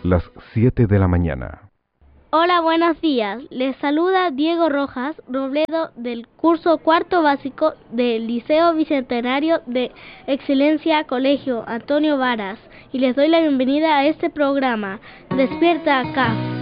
las 7 de la mañana. Hola, buenos días. Les saluda Diego Rojas Robledo del curso cuarto básico del Liceo Bicentenario de Excelencia Colegio Antonio Varas y les doy la bienvenida a este programa Despierta CAF.